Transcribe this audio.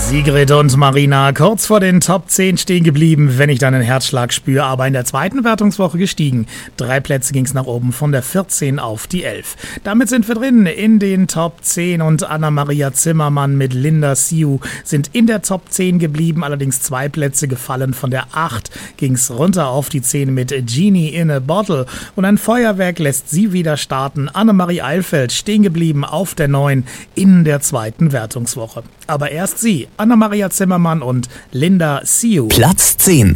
Sigrid und Marina kurz vor den Top 10 stehen geblieben, wenn ich deinen Herzschlag spüre, aber in der zweiten Wertungswoche gestiegen. 3 Plätze ging's nach oben, von der 14 auf die 11. Damit sind wir drin in den Top 10 und Anna-Maria Zimmermann mit Linda Siu sind in der Top 10 geblieben, allerdings 2 Plätze gefallen. Von der 8 ging's runter auf die 10 mit Genie in a Bottle und ein Feuerwerk lässt sie wieder starten. Annemarie Eilfeld stehen geblieben auf der 9 in der zweiten Wertungswoche. Aber erst sie, Anna-Maria Zimmermann und Linda Siu. Platz 10.